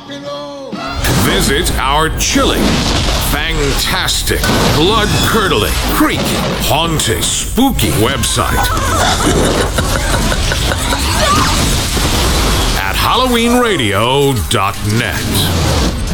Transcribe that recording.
Visit our chilling, fantastic, blood-curdling, creepy, haunting, spooky website at HalloweenRadio.net.